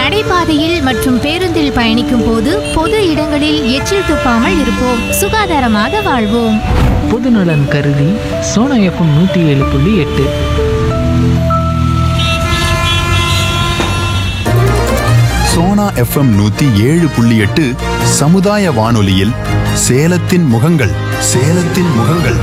நடைபாதையில் மற்றும் பேருந்தில் பயணிக்கும் போது பொது இடங்களில் எச்சில் துப்பாமல் இருப்போம். சுகாதாரமாக வாழ்வோம். பொதுநலன் கருதி சோனா எஃப்எம் 107.8. சோனா எஃப்எம் 107.8 சமுதாய வானொலியில் சேலத்தின் முகங்கள். சேலத்தின் முகங்கள்.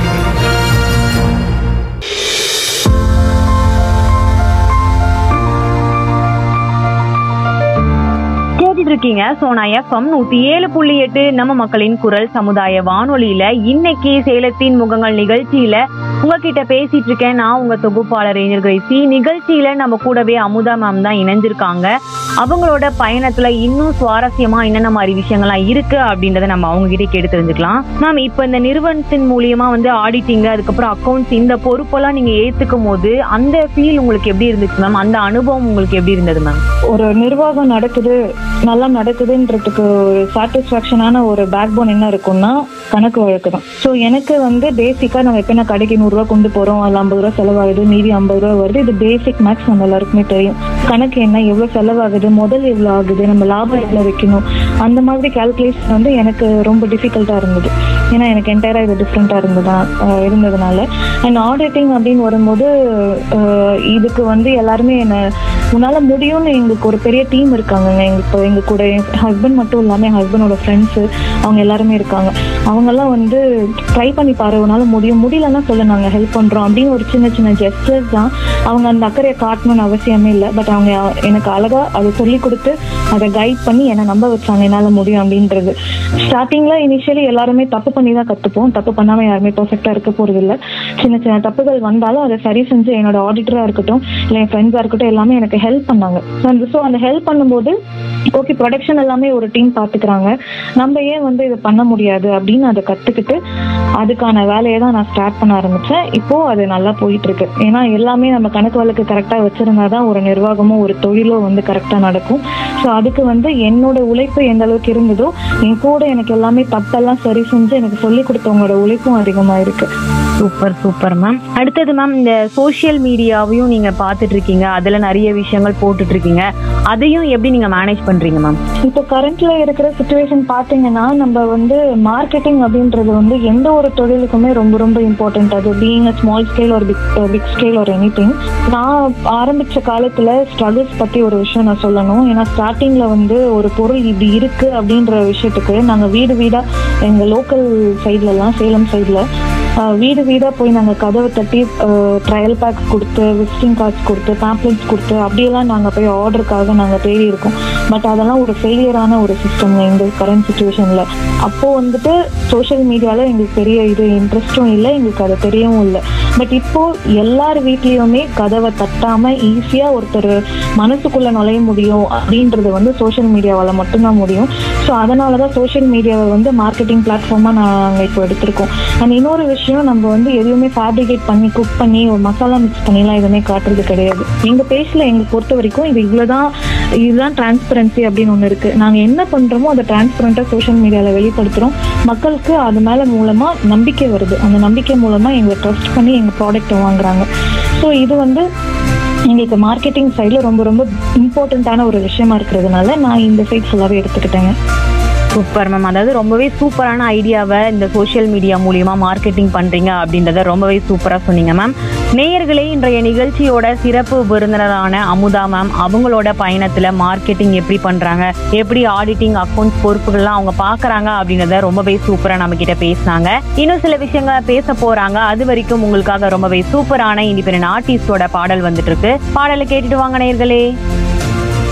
இருக்கீங்க சோனா எஃப்எம் 107.8 நம்ம மக்களின் குரல் சமுதாய வானொலியில இன்னைக்கு சேலத்தின் முகங்கள் நிகழ்ச்சியில உங்ககிட்ட பேசிட்டு இருக்கேன். நான் உங்க தொகுப்பாளர் ஏஞ்சல் கிரேசி. நிகழ்ச்சியில நம்ம கூடவே அமுதா மேம் தான் இணைஞ்சிருக்காங்க. அவங்களோட பயணத்துல இன்னும் சுவாரஸ்யமா என்னென்ன மாதிரி விஷயங்கள்லாம் இருக்கு அப்படின்றத நம்ம அவங்க கிட்டே கேட்டு தெரிஞ்சுக்கலாம். மேம், இப்ப இந்த நிறுவனத்தின் மூலியமா ஆடிட்டிங், அதுக்கப்புறம் அக்கௌண்ட்ஸ், இந்த பொறுப்பெல்லாம் நீங்க ஏத்துக்கும் போது அந்த ஃபீல் உங்களுக்கு எப்படி இருந்துச்சு மேம்? அந்த அனுபவம் உங்களுக்கு எப்படி இருந்தது மேம்? ஒரு நிர்வாகம் நடக்குது, நல்லா நடக்குதுன்றதுக்கு சாட்டிஸ்ஃபேக்ஷனான ஒரு பேக் போன் என்ன இருக்கும்னா கணக்கு வழக்கு தான். ஸோ எனக்கு பேசிக்கா நம்ம எப்ப நான் கடைக்கு 100 ரூபா கொண்டு போறோம், அதில் 50 ரூபா செலவாகுது, மீதி 50 ரூபா வருது. இது பேசிக் மேக்ஸ் நம்ம எல்லாருக்குமே தெரியும். கணக்கு என்ன, எவ்வளவு செலவாகுது, முதல் எவ்வளவு ஆகுது, நம்ம லாபம் எவ்வளவு வைக்கணும், அந்த மாதிரி கால்குலேஷன் எனக்கு ரொம்ப டிஃபிகல்ட்டா இருந்தது. ஏன்னா எனக்கு என்டையரா இது டிஃப்ரெண்டா இருந்ததுனால. அண்ட் ஆடிட்டிங் அப்படின்னு வரும்போது இதுக்கு எல்லாருமே என்ன உன்னால முடியும்னு எங்களுக்கு ஒரு பெரிய டீம் இருக்காங்க. எங்க கூட என் ஹஸ்பண்ட் மட்டும் இல்லாம என் ஹஸ்பண்டோட ஃப்ரெண்ட்ஸ் அவங்க எல்லாருமே இருக்காங்க. அவங்கெல்லாம் ட்ரை பண்ணி பாரு, உன்னால முடியலன்னா சொல்ல, நாங்க ஹெல்ப் பண்றோம் அப்படின்னு ஒரு சின்ன சின்ன ஜெஸ்டர்ஸ் தான். அவங்க அந்த அக்கறையை காட்டணும்னு அவசியமே இல்லை. பட் அவங்க எனக்கு அழகா அதை சொல்லி கொடுத்து அதை கைட் பண்ணி என்னை நம்ப வச்சாங்க என்னால முடியும் அப்படின்றது. ஸ்டார்டிங்ல இனிஷியலி எல்லாருமே தப்பு பண்ணி தான் கத்துப்போம். தப்பு பண்ணாம யாருமே பர்ஃபெக்டா இருக்க போறது இல்லை. சின்ன சின்ன தப்புகள் வந்தாலும் அதை சரி செஞ்சு என்னோட ஆடிட்டரா இருக்கட்டும் இல்லை என் ஃப்ரெண்ட்ஸா இருக்கட்டும் எல்லாமே எனக்கு ஹெல்ப் பண்ணாங்க. ஸோ அந்த ஹெல்ப் பண்ணும்போது ஓகே, ப்ரொடக்ஷன் எல்லாமே ஒரு டீம் பார்த்துக்கிறாங்க, நம்ம ஏன் இதை பண்ண முடியாது அப்படின்னு அதை கத்துக்கிட்டு அதுக்கான வேலையை தான் நான் ஸ்டார்ட் பண்ண ஆரம்பிச்சேன். இப்போ அது நல்லா போயிட்டு இருக்கு. ஏன்னா எல்லாமே நம்ம கணக்கு வழக்கு கரெக்டா வச்சிருந்தாதான் ஒரு நிர்வாகமோ ஒரு தொழிலோ கரெக்டா நடக்கும். ஸோ அதுக்கு என்னோட உழைப்பு எந்த அளவுக்கு இருந்ததோ என் கூட எனக்கு எல்லாமே தப்பெல்லாம் சரி செஞ்சு எனக்கு சொல்லி கொடுத்தவங்களோட உழைப்பும் அதிகமா இருக்கு. Super super ma'am. அடுத்தது மேம், இந்த சோசியல் மீடியாவையும் நீங்க பாத்துட்டு இருக்கீங்க, அதுல நிறைய விஷயங்கள் போட்டுட்டு இருக்கீங்க, அதையும் எப்படி நீங்க மேனேஜ் பண்றீங்க மேம்? இப்போ கரண்ட்ல இருக்கிற சிச்சுவேஷன் பாத்தீங்கன்னா நம்ம மார்க்கெட்டிங் அப்படின்றது எந்த ஒரு தொழிலுக்குமே ரொம்ப ரொம்ப இம்பார்ட்டன்ட். அது பீயிங் அ ஸ்மால் ஸ்கேல் ஒரு பிக் ஸ்கேல் ஒரு எனிதிங். நான் ஆரம்பிச்ச காலத்துல ஸ்ட்ரகிள்ஸ் பத்தி ஒரு விஷயம் நான் சொல்லணும். ஏன்னா ஸ்டார்டிங்ல ஒரு பொருள் இப்படி இருக்கு அப்படின்ற விஷயத்துக்கு நாங்க வீடு வீடா எங்க லோக்கல் சைட்ல எல்லாம் சேலம் சைட்ல வீடு வீடா போய் நாங்கள் கதவை தட்டி ட்ரையல் பேக்ஸ் கொடுத்து விசிட்டிங் கார்ட்ஸ் கொடுத்து பேம்ப்ளெட்ஸ் கொடுத்து அப்படியெல்லாம் நாங்கள் போய் ஆர்டருக்காக நாங்கள் தேடி இருக்கோம். பட் அதெல்லாம் ஒரு ஃபெயிலியரான ஒரு சிஸ்டம் இந்த கரண்ட் சுச்சுவேஷன்ல. அப்போ சோஷியல் மீடியால எங்களுக்கு பெரிய இன்ட்ரெஸ்டும் இல்லை, எங்களுக்கு அது தெரியவும் இல்லை. பட் இப்போ எல்லார் வீட்லயுமே கதவை தட்டாம ஈஸியா ஒருத்தர் மனசுக்குள்ள நுழைய முடியும் அப்படின்றது சோஷியல் மீடியாவால மட்டும்தான் முடியும். ஸோ அதனாலதான் சோஷியல் மீடியாவை மார்க்கெட்டிங் பிளாட்ஃபார்மா நாங்கள் இப்போ எடுத்திருக்கோம். அண்ட் இன்னொரு விஷயம், நம்ம எதுவுமே ஃபேப்ரிகேட் பண்ணி குக் பண்ணி ஒரு மசாலா மிக்ஸ் பண்ணிலாம் எதுவுமே காட்டுறது கிடையாது. எங்க பேஜ்ல எங்க பொறுத்த வரைக்கும் இதுதான் டிரான்ஸ்பரன்சி அப்படின்னு ஒண்ணு இருக்கு. நாங்க என்ன பண்றோமோ அதை டிரான்ஸ்பரண்டா சோஷியல் மீடியால வெளிப்படுத்துறோம். மக்களுக்கு அது மேல மூலமா நம்பிக்கை வருது. அந்த நம்பிக்கை மூலமா எங்களை ட்ரஸ்ட் பண்ணி எங்க ப்ராடக்ட்டை வாங்குறாங்க. ஸோ இது எங்களுக்கு மார்க்கெட்டிங் சைட்ல ரொம்ப ரொம்ப இம்பார்ட்டன்டான ஒரு விஷயமா இருக்கிறதுனால நான் இந்த சைட் ஃபுல்லாவே எடுத்துக்கிட்டேங்க. Super ma'am. அதாவது ரொம்பவே சூப்பரான ஐடியாவை இந்த சோஷியல் மீடியா மூலியமா மார்க்கெட்டிங் பண்றீங்க அப்படின்றத ரொம்பவே சூப்பரா சொன்னீங்க மேம். நேயர்களே, இன்றைய நிகழ்ச்சியோட சிறப்பு விருந்தினரான அமுதா மேம் அவங்களோட பயணத்துல மார்க்கெட்டிங் எப்படி பண்றாங்க, எப்படி ஆடிட்டிங் அக்கௌண்ட்ஸ் பொறுப்புகள்லாம் அவங்க பாக்குறாங்க அப்படின்றத ரொம்பவே சூப்பரா நம்ம கிட்ட பேசினாங்க. இன்னும் சில விஷயங்களை பேச போறாங்க. அது வரைக்கும் உங்களுக்காக ரொம்பவே சூப்பரான இண்டிபெண்டன்ட் ஆர்டிஸ்டோட பாடல் வந்துட்டு இருக்கு. பாடலை கேட்டுட்டு வாங்க நேயர்களே.